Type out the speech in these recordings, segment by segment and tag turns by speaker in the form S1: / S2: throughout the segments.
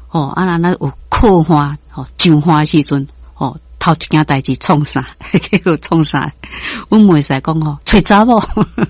S1: 那有靠花上花时阵头一件代志创啥，结果创啥？阮袂使讲找查某，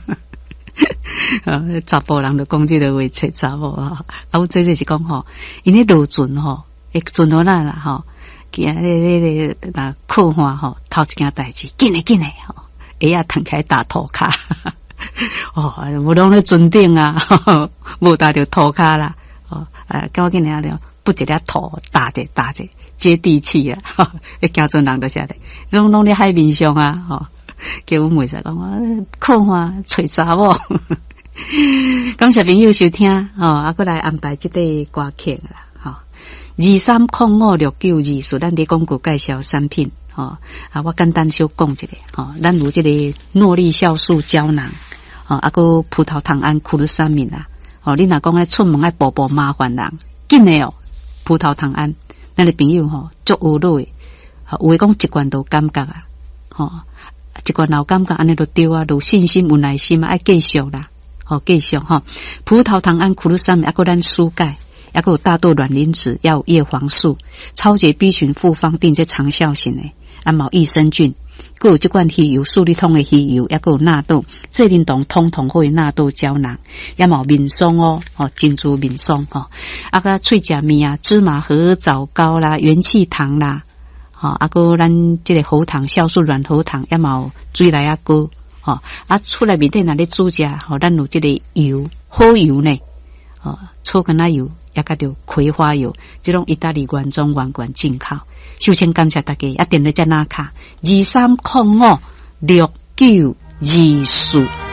S1: 查甫人就讲这个话找查某啊。我这就是讲因咧落船会船到哪啦今日那靠花头一件代志，紧诶鞋啊摊开打涂骹，无拢咧船顶啊，无打着涂骹啦，赶紧了。不一粒土打者接地气啊！行船人就是拢咧海面上啊！叫阮袂使讲靠花找查某。感谢朋友收听还来安排这个歌曲啦！23056924，咱伫广告介绍产品我简单小讲一下咱有这个诺丽酵素胶囊个葡萄糖胺库鲁沙敏啊！你若讲出门爱步步麻烦人，紧诶葡萄糖胺，咱的朋友足有落的，有诶讲一罐都感觉一罐老感觉安尼都对啊，有信心有耐心爱继续啦，继续葡萄糖胺库鲁沙米，还有咱蔬钙，还有大豆卵磷脂，要有叶黄素，超级 B 群复方定这长效型的，有益生菌。还有这款鱼油，数理通的鱼油，也还有纳豆，这灵动通会纳豆胶囊，也有面霜珍珠面霜个脆甲米啊，芝麻核枣膏啦，元气糖啦，个咱这个喉糖酵素软喉糖，也有水来膏出来面顶那咧煮食咱有这个油好油呢草根仔油。也甲着葵花油，这种意大利原装原罐进口。首先感谢大家，一定要再拿卡23056924。